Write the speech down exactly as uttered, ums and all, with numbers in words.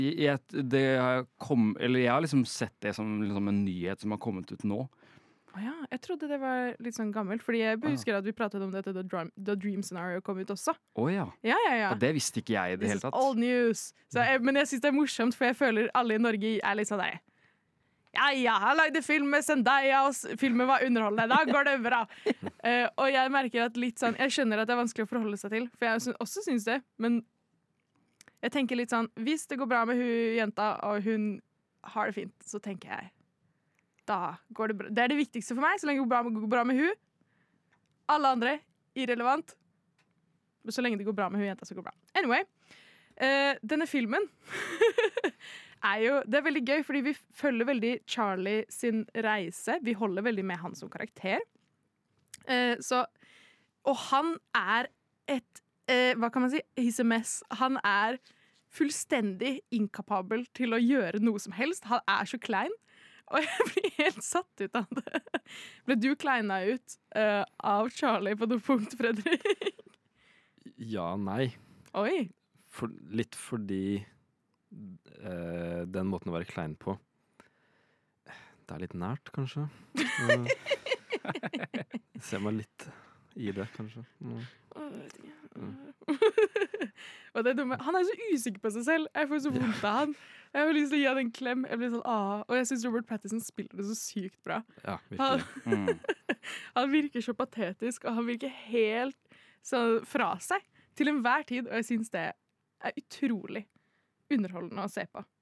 Jeg, det har kom, eller jeg har liksom sett det som liksom en nyhet som har kommet ut nå. Å ja, jeg trodde det var litt sånn gammelt, fordi jeg husker at vi pratet om dette da Dream, The Dream Scenario kom ut også. Å ja. Ja, ja, ja. Og det visste ikke jeg i det This hele is tatt. all news. Så jeg, men jeg synes det er morsomt, for jeg føler alle i Norge er litt sånn der. Ja, ja, jeg lagde film med Zendaya, og s- filmen var underholdende. Da går det bra. Eh, og jeg merker at litt sånn, jeg skjønner at det er vanskelig å forholde seg til, for jeg sy- også synes det, men jeg tenker litt sånn, hvis det går bra med hun jenta, og hun har det fint, så tenker jeg, da går det bra. Det er det viktigste for meg, så lenge det går bra med, går bra med hun. Alle andre, irrelevant. Men så lenge det går bra med hun jenta, så går det bra. Anyway, eh, denne filmen er jo, det er veldig gøy, fordi vi følger veldig Charlie sin reise. Vi holder veldig med han som karakter. Eh, så, og han er et, eh, hva kan man si, he's a mess. Han er fullstendig inkapabel til å gjøre noe som helst. Han er så klein. Og jeg blir helt satt ut av det. Ble du kleina ut uh, av Charlie på noe punkt, Fredrik? Ja, nei. Oi. For, litt fordi eh, den måten å være klein på, det er litt nært, kanskje. Uh, ser meg litt i det, kanskje. Mm. Mm. Og det er dumme. Han er så usikker på seg selv. Jeg får så vondt av han. Jeg har lyst til å gi han en klem. Jeg blir sånn, ah. Og jeg synes Robert Pattinson spiller det så sykt bra. Ja, Han, virkelig. Mm. han virker så patetisk, og han virker helt så fra seg til enhver tid. Og jeg synes det er utrolig underholdende å se på.